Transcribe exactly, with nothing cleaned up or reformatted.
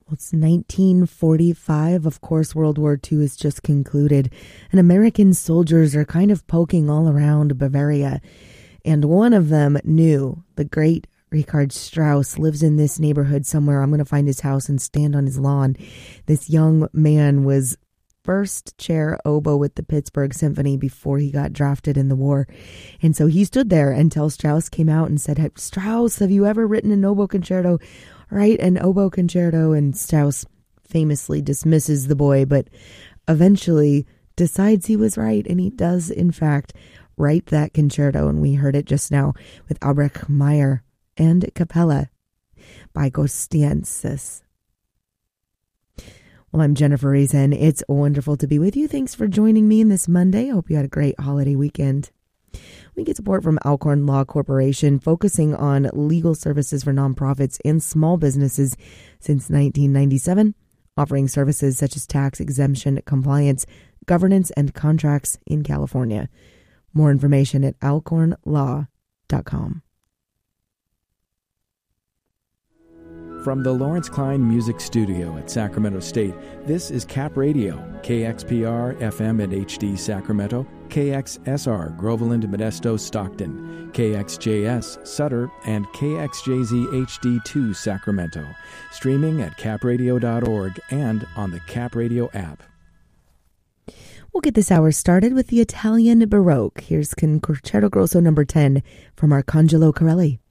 Well, it's nineteen forty-five. Of course, World War Two has just concluded, and American soldiers are kind of poking all around Bavaria. And one of them knew the great Richard Strauss lives in this neighborhood somewhere. I'm going to find his house and stand on his lawn. This young man was first chair oboe with the Pittsburgh Symphony before he got drafted in the war. And so he stood there until Strauss came out and said, "Hey, Strauss, have you ever written an oboe concerto? Write an oboe concerto." And Strauss famously dismisses the boy, but eventually decides he was right. And he does, in fact, write that concerto. And we heard it just now with Albrecht Meyer and Capella by Gostiansis. Well, I'm Jennifer Reason. It's wonderful to be with you. Thanks for joining me in this Monday. I hope you had a great holiday weekend. We get support from Alcorn Law Corporation, focusing on legal services for nonprofits and small businesses since nineteen ninety-seven, offering services such as tax exemption, compliance, governance, and contracts in California. More information at alcorn law dot com. From the Lawrence Klein Music Studio at Sacramento State, this is Cap Radio, K X P R F M and H D Sacramento, K X S R Groveland, Modesto, Stockton, K X J S Sutter, and K X J Z H D two Sacramento. Streaming at cap radio dot org and on the Cap Radio app. We'll get this hour started with the Italian Baroque. Here's Concerto Grosso number ten from Arcangelo Corelli.